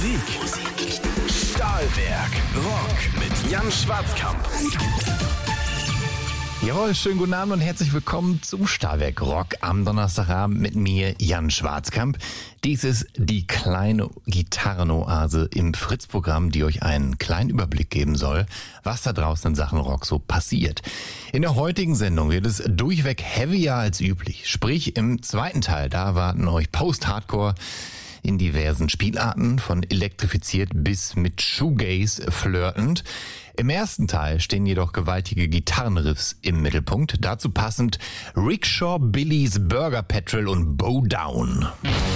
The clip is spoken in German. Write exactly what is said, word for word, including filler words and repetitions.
Musik. Stahlwerk Rock mit Jan Schwarzkamp. Jawohl, schönen guten Abend und herzlich willkommen zum Stahlwerk Rock am Donnerstagabend mit mir, Jan Schwarzkamp. Dies ist die kleine Gitarrenoase im Fritz-Programm, die euch einen kleinen Überblick geben soll, was da draußen in Sachen Rock so passiert. In der heutigen Sendung wird es durchweg heavier als üblich. Sprich, im zweiten Teil, da erwarten euch Post-Hardcore in diversen Spielarten, von elektrifiziert bis mit Shoegaze flirtend. Im ersten Teil stehen jedoch gewaltige Gitarrenriffs im Mittelpunkt. Dazu passend Rickshaw, Billy's Burger Petrol und Bow Down.